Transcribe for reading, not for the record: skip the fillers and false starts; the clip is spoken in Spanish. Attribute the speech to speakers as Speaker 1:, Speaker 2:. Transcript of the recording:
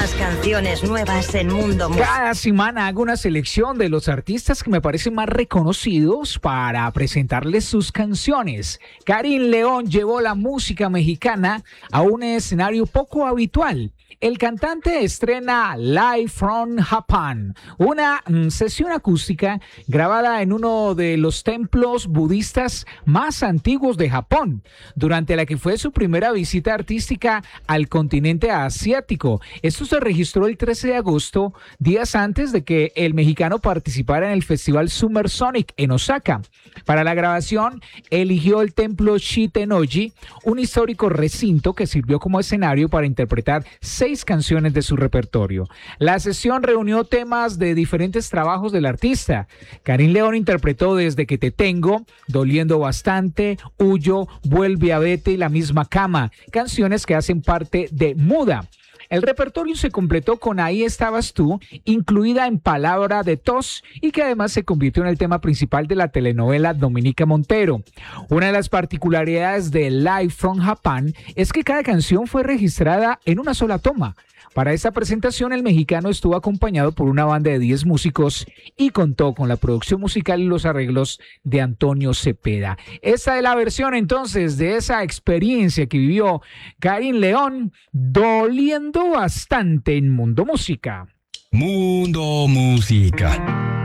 Speaker 1: Más canciones nuevas en Mundo Música.
Speaker 2: Cada semana hago una selección de los artistas que me parecen más reconocidos para presentarles sus canciones. Karim León llevó la música mexicana a un escenario poco habitual. El cantante estrena Live from Japan, una sesión acústica grabada en uno de los templos budistas más antiguos de Japón, durante la que fue su primera visita artística al continente asiático. Esto se registró el 13 de agosto, días antes de que el mexicano participara en el festival Summer Sonic en Osaka. Para la grabación, eligió el templo Shitenoji, un histórico recinto que sirvió como escenario para interpretar 6 canciones de su repertorio. La sesión reunió temas de diferentes trabajos del artista. Karim León interpretó Desde que te tengo, Doliendo bastante, Huyo, Vuelve a vete y La misma cama, canciones que hacen parte de Muda. El repertorio se completó con Ahí estabas tú, incluida en Palabra de Tos, y que además se convirtió en el tema principal de la telenovela Dominica Montero. Una de las particularidades de Live from Japan es que cada canción fue registrada en una sola toma. Para esta presentación, el mexicano estuvo acompañado por una banda de 10 músicos y contó con la producción musical y los arreglos de Antonio Cepeda. Esta es la versión entonces de esa experiencia que vivió Karim León, Doliendo bastante en Mundo Música.
Speaker 3: Mundo Música.